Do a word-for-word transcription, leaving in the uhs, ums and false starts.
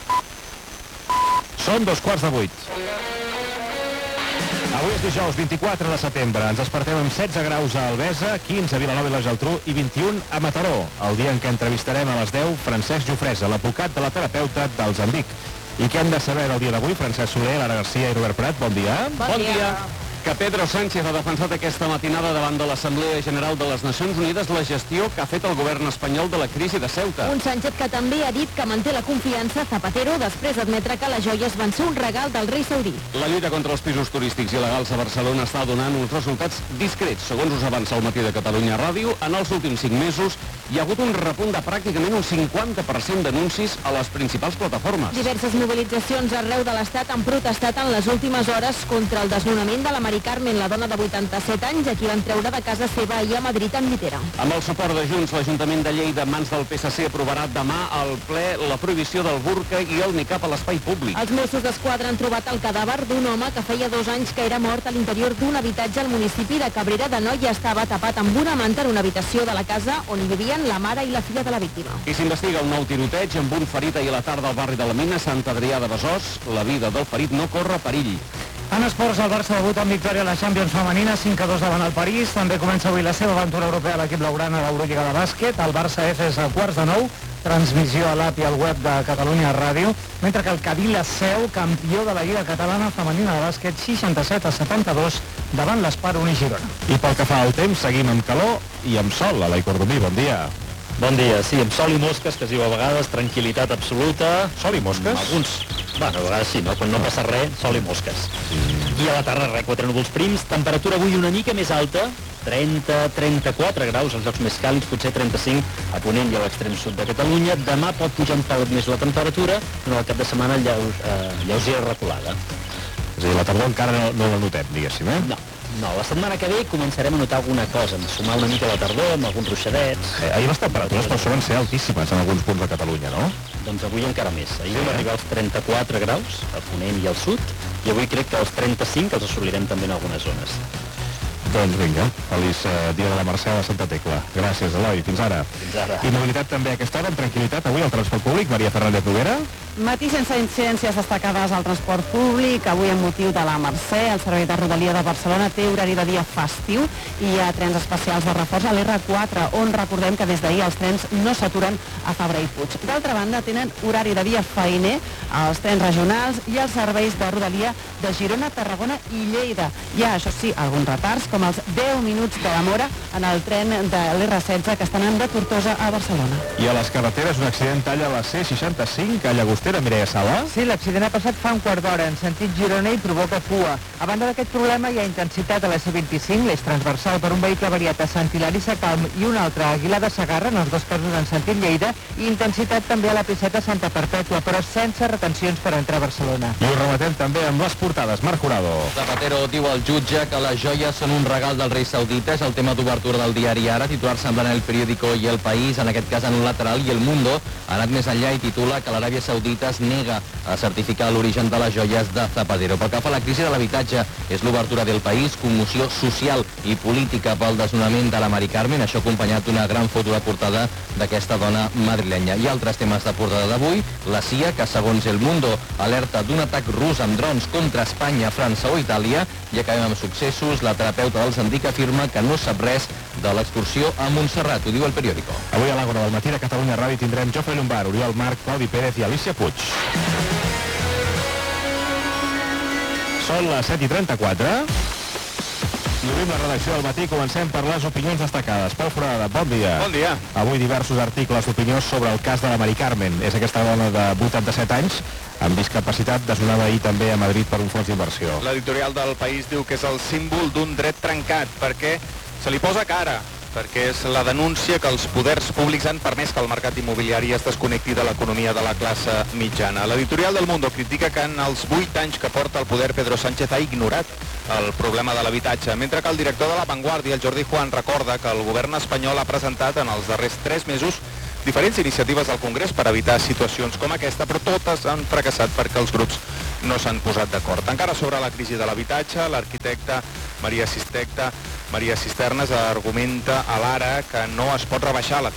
Són dos quarts de vuit. Avui és dijous vint-i-quatre de setembre. Ens despertem amb setze graus a Albesa, quinze a Vilanova i la Geltrú i vint-i-un a Mataró. El dia en què entrevistarem a les deu Francesc Jofresa, l'advocat de la terapeuta dels Andic. I què hem de saber del dia d'avui? Francesc Soler, Lara Garcia i Robert Prat, bon dia. Bon, bon dia. dia. Que Pedro Sánchez ha defensat aquesta matinada davant de l'Assemblea General de les Nacions Unides la gestió que ha fet el govern espanyol de la crisi de Ceuta. Un Sánchez que també ha dit que manté la confiança Zapatero després d'admetre que les joies van ser un regal del rei saudí. La lluita contra els pisos turístics il·legals a Barcelona està donant uns resultats discrets. Segons us avança el Matí de Catalunya Ràdio, en els últims cinc mesos hi ha hagut un repunt de pràcticament un cinquanta per cent d'anuncis a les principals plataformes. Diverses mobilitzacions arreu de l'Estat han protestat en les últimes hores contra el desnonament de la Mari Carmen, la dona de vuitanta-set anys, a qui van treure de casa seva ahir a Madrid en llitera. Amb el suport de Junts, l'Ajuntament de Lleida, en mans del P S C, aprovarà demà al ple la prohibició del burca i el nicab a l'espai públic. Els Mossos d'Esquadra han trobat el cadàver d'un home que feia dos anys que era mort a l'interior d'un habitatge al municipi de Cabrera d'Anoia. Estava tapat amb una manta en una habitació de la casa on hi vivien la mare i la filla de la víctima. I s'investiga un nou tiroteig amb un ferit ahir a la tarda al barri de la Mina, Sant Adrià de Besòs. La vida del ferit no corre perill. En esports, el Barça debut amb victòria a la Champions femenina, cinc a dos davant el París. També comença avui la seva aventura europea a l'equip blaugrana a l'Eurolliga de bàsquet. El Barça F és a quarts de nou, transmissió a l'app i al web de Catalunya Ràdio, mentre que el Cadí la Seu, campió de la Lliga Catalana femenina de bàsquet, seixanta-set a setanta-dos davant l'Espar Uni Girona. I pel que fa al temps, seguim amb calor i amb sol. Eloi Cordomí, bon dia. Bon dia, sí, amb sol i mosques, que es diu a vegades, tranquil·litat absoluta. Sol i mosques? Alguns, bueno, a vegades sí, no? Quan no passa res, sol i mosques. I a la tarda, res, quatre núvols prims, temperatura avui una mica més alta, trenta a trenta-quatre graus, als llocs més càlids, potser trenta-cinc a Ponent i a l'extrem sud de Catalunya. Demà pot pujar un pèl més la temperatura, però al cap de setmana lleus, eh, lleugera reculada. És a dir, la tardor encara no, no la notem, diguéssim, eh? No. No, la setmana que ve començarem a notar alguna cosa, a sumar una mica de tardor, amb alguns ruixadets. Eh, ahir les temperatures per això van ser altíssimes en alguns punts de Catalunya, no? Doncs avui encara més. Ahir vam arribar als trenta-quatre graus, al Ponent i al sud, i avui crec que als trenta-cinc els assolirem també en algunes zones. Doncs vinga, feliç eh, dia de la Mercè de Santa Tecla. Gràcies, Eloi. Fins ara. Fins ara. I mobilitat també a aquesta hora, amb tranquil·litat. Avui al transport públic, Maria Fernández Noguera. Matí sense incidències destacades al transport públic. Avui amb motiu de la Mercè, el servei de Rodalia de Barcelona té horari de dia festiu i hi ha trens especials de reforç a l'R quatre, on recordem que des d'ahir els trens no s'aturen a Fabra i Puig. D'altra banda, tenen horari de dia feiner els trens regionals i els serveis de Rodalia de Girona, Tarragona i Lleida. Hi ha, això sí, alguns retards, com els deu minuts de demora en el tren de l'R setze que estan anant de Tortosa a Barcelona. I a les carreteres un accident talla la C seixanta-cinc a Llagostera, Mireia Sala. Sí, l'accident ha passat fa un quart d'hora en sentit Girona i provoca cua. A banda d'aquest problema hi ha intensitat a la C vint-i-cinc, l'eix transversal per un vehicle variat a Sant Hilari Sacalm i un altre a Aguilar de Segarra, en els dos casos en sentit Lleida, i intensitat també a la P set a Santa Perpètua, però sense retencions per entrar a Barcelona. I ho rematem també amb les portades. Marc Jurado. Zapatero diu al jutge que les joies són un regal del rei saudita. És el tema d'obertura del diari Ara, titular semblant El Periódico i El País, en aquest cas en un lateral, i El Mundo ha anat més enllà i titula que l'Aràbia Saudita es nega a certificar l'origen de les joies de Zapatero. Pel que fa a la crisi de l'habitatge, és l'obertura del País, commoció social i política pel desnonament de la Mari Carmen, això acompanyat d'una gran foto de portada d'aquesta dona madrilenya. I altres temes de portada d'avui, la C I A, que segons El Mundo alerta d'un atac rus amb drons contra Espanya, França o Itàlia. I acabem amb successos, la terapeuta dels Andic afirma que no sap res de l'excursió a Montserrat, ho diu El Periódico. Avui a l'Àgora del Matí de Catalunya Ràdio tindrem Jofre Llombard, Oriol Marc, Claudi Pérez i Alicia Puig. Són les set i trenta-quatre. I obrim la redacció del matí, comencem per les opinions destacades. Pau Foradada, bon dia. Bon dia. Avui diversos articles d'opinió sobre el cas de la Mari Carmen. És aquesta dona de vuitanta-set anys amb discapacitat, desnonada ahir també a Madrid per un fons d'inversió. L'editorial del País diu que és el símbol d'un dret trencat, perquè se li posa cara, perquè és la denúncia que els poders públics han permès que el mercat immobiliari es desconnecti de l'economia de la classe mitjana. L'editorial del Mundo critica que en els vuit anys que porta el poder Pedro Sánchez ha ignorat el problema de l'habitatge, mentre que el director de La Vanguardia, el Jordi Juan, recorda que el govern espanyol ha presentat en els darrers tres mesos diferents iniciatives al Congrés per evitar situacions com aquesta, però totes han fracassat perquè els grups no s'han posat d'acord. Encara sobre la crisi de l'habitatge, l'arquitecta Maria Sistecta, Maria Cisternes argumenta a l'Ara que no es pot rebaixar la